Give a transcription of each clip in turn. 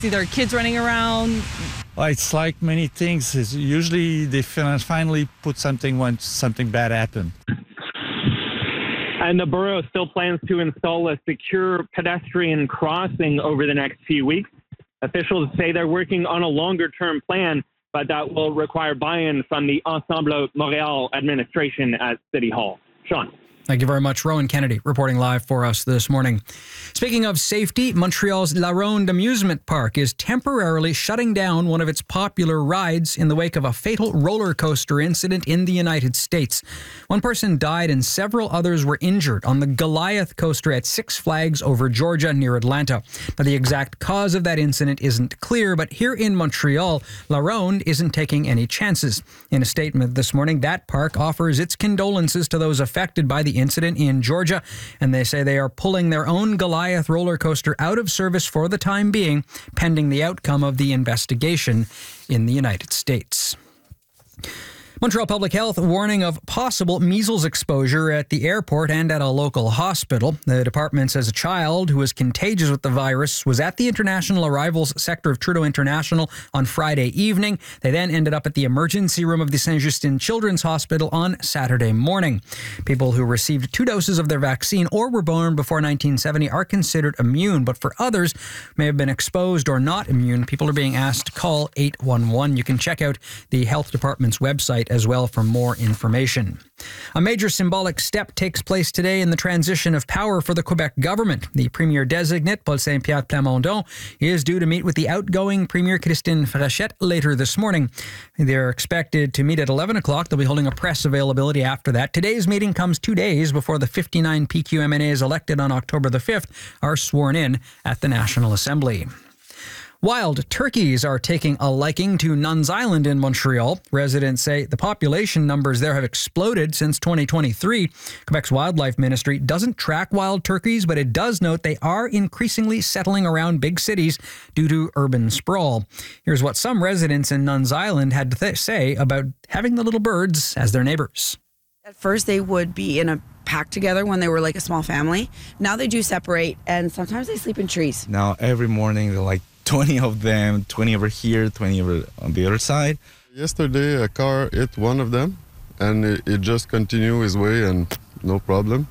See their kids running around. Well, it's like many things. It's usually they finally put something once something bad happened. And the borough still plans to install a secure pedestrian crossing over the next few weeks. Officials say they're working on a longer-term plan, but that will require buy-in from the Ensemble Montréal administration at City Hall. Sean. Thank you very much. Rowan Kennedy reporting live for us this morning. Speaking of safety, Montreal's La Ronde Amusement Park is temporarily shutting down one of its popular rides in the wake of a fatal roller coaster incident in the United States. One person died and several others were injured on the Goliath coaster at Six Flags over Georgia near Atlanta. Now, the exact cause of that incident isn't clear, but here in Montreal, La Ronde isn't taking any chances. In a statement this morning, that park offers its condolences to those affected by the incident in Georgia, and they say they are pulling their own Goliath roller coaster out of service for the time being, pending the outcome of the investigation in the United States. Montreal Public Health warning of possible measles exposure at the airport and at a local hospital. The department says a child who was contagious with the virus was at the international arrivals sector of Trudeau International on Friday evening. They then ended up at the emergency room of the Saint-Justin Children's Hospital on Saturday morning. People who received 2 doses of their vaccine or were born before 1970 are considered immune, but for others may have been exposed or not immune, people are being asked to call 811. You can check out the health department's website as well for more information. A major symbolic step takes place today in the transition of power for the Quebec government. The Premier-designate, Paul Saint-Pierre Plamondon, is due to meet with the outgoing Premier Christine Frechette later this morning. They're expected to meet at 11 o'clock. They'll be holding a press availability after that. Today's meeting comes 2 days before the 59 PQMNAs elected on October the 5th are sworn in at the National Assembly. Wild turkeys are taking a liking to Nuns Island in Montreal. Residents say the population numbers there have exploded since 2023. Quebec's Wildlife Ministry doesn't track wild turkeys, but it does note they are increasingly settling around big cities due to urban sprawl. Here's what some residents in Nuns Island had to say about having the little birds as their neighbors. At first, they would be in a pack together when they were like a small family. Now they do separate, and sometimes they sleep in trees. Now every morning they're like 20 of them, 20 over here, 20 over on the other side. Yesterday, a car hit one of them, and it just continued his way, and no problem.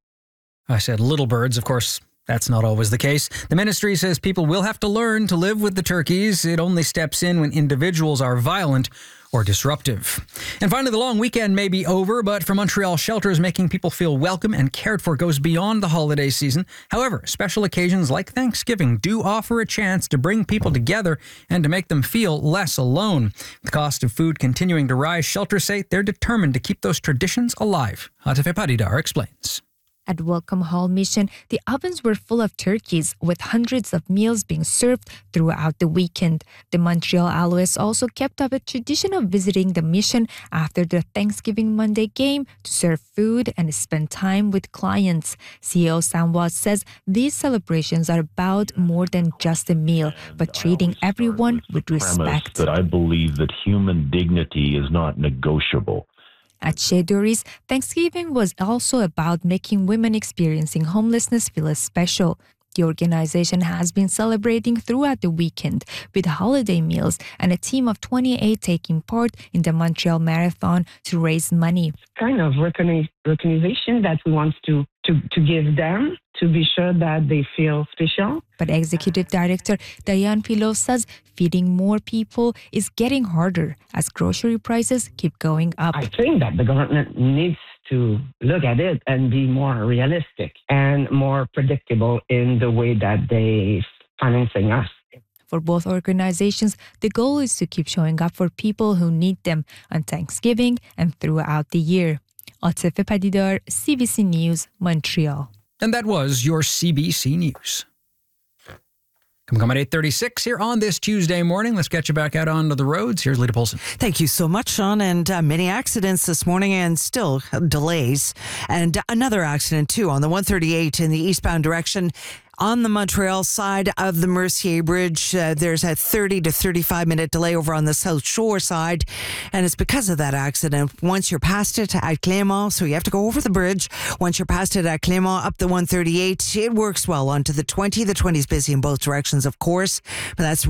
I said little birds, of course. That's not always the case. The ministry says people will have to learn to live with the turkeys. It only steps in when individuals are violent or disruptive. And finally, the long weekend may be over, but for Montreal shelters, making people feel welcome and cared for goes beyond the holiday season. However, special occasions like Thanksgiving do offer a chance to bring people together and to make them feel less alone. The cost of food continuing to rise, shelters say they're determined to keep those traditions alive. Atafe Paridar explains. At Welcome Hall Mission, the ovens were full of turkeys, with hundreds of meals being served throughout the weekend. The Montreal Alouettes also kept up a tradition of visiting the mission after the Thanksgiving Monday game to serve food and spend time with clients. CEO Sam Watts says these celebrations are about more than just a meal, but treating everyone with respect. That I believe that human dignity is not negotiable. At Chez Dury's, Thanksgiving was also about making women experiencing homelessness feel special. The organization has been celebrating throughout the weekend with holiday meals and a team of 28 taking part in the Montreal Marathon to raise money. Kind of recognition that we want to give them to be sure that they feel special. But Executive Director Diane Pilot says feeding more people is getting harder as grocery prices keep going up. I think that the government needs to look at it and be more realistic and more predictable in the way that they financing us. For both organizations, the goal is to keep showing up for people who need them on Thanksgiving and throughout the year. Atafe Paridar, CBC News, Montreal. And that was your CBC News. Come at 8:36 here on this Tuesday morning. Let's get you back out onto the roads. Here's Lita Polson. Thank you so much, Sean. And many accidents this morning and still delays. And another accident, too, on the 138 in the eastbound direction. On the Montreal side of the Mercier Bridge, there's a 30 to 35-minute delay over on the South Shore side, and it's because of that accident. Once you're past it at Clément, so you have to go over the bridge. Once you're past it at Clément, up the 138, it works well onto the 20. The 20 is busy in both directions, of course, but that's